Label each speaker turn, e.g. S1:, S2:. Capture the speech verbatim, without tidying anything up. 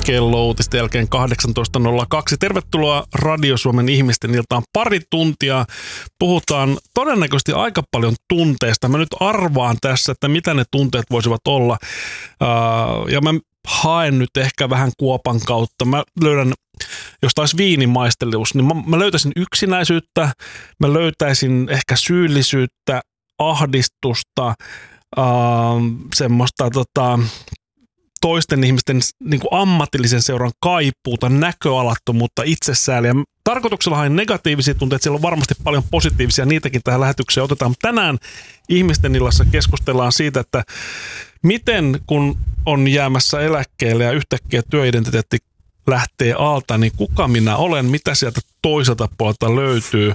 S1: kello uutisten jälkeen kahdeksantoista nolla kaksi. Tervetuloa Radio Suomen ihmisten iltaan. Pari tuntia puhutaan todennäköisesti aika paljon tunteista. Mä nyt arvaan tässä, että mitä ne tunteet voisivat olla. Ja mä haen nyt ehkä vähän kuopan kautta. Mä löydän, jos taisi viinimaisteluus, niin mä, mä löytäisin yksinäisyyttä, mä löytäisin ehkä syyllisyyttä, ahdistusta, äh, semmoista tota, toisten ihmisten niin kuin ammatillisen seuran kaipuuta, näköalattomuutta, itsesääliä. Tarkoituksella hain negatiivisia tunteita, siellä on varmasti paljon positiivisia, niitäkin tähän lähetykseen otetaan. Tänään ihmisten illassa keskustellaan siitä, että miten kun on jäämässä eläkkeelle ja yhtäkkiä työidentiteetti lähtee alta, niin kuka minä olen, mitä sieltä toiselta puolelta löytyy.